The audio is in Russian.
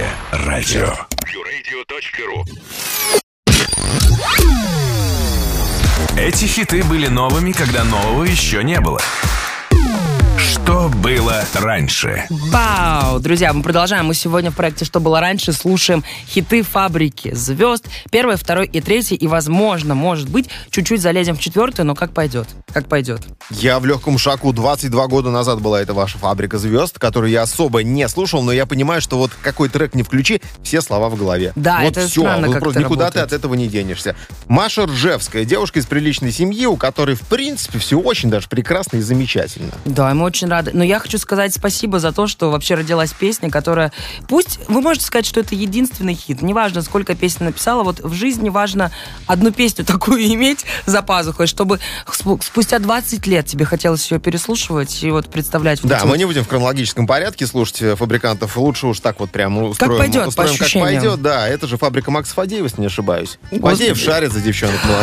радио. Эти хиты были новыми, когда нового еще не было. Что было раньше? Вау! Друзья, мы продолжаем. Мы сегодня в проекте «Что было раньше» слушаем хиты фабрики звезд. 1, 2 и 3. И, возможно, может быть, чуть-чуть залезем в 4, но как пойдет. Как пойдет. Я в легком шаку. 22 года назад была эта ваша «Фабрика звезд», которую я особо не слушал, но я понимаю, что вот какой трек не включи, все слова в голове. Да, вот это все, странно, вот как просто это никуда работает. ты от этого не денешься. Маша Ржевская, девушка из приличной семьи, у которой, в принципе, все очень даже прекрасно и замечательно. Да, мы очень рады. Но я хочу сказать спасибо за то, что вообще родилась песня, которая... Пусть вы можете сказать, что это единственный хит. Неважно, сколько песен написала. Вот в жизни важно одну песню такую иметь за пазухой, чтобы спустя 20 лет тебе хотелось ее переслушивать и вот представлять. Вот Да, эти мы вот... не будем в хронологическом порядке слушать «Фабрикантов». Лучше уж так вот прям устроим. пойдет, по устроим, как ощущениям. пойдет. Да, это же «Фабрика» Макса Фадеева, если не ошибаюсь. Господи. Фадеев шарит за девчонок молодых.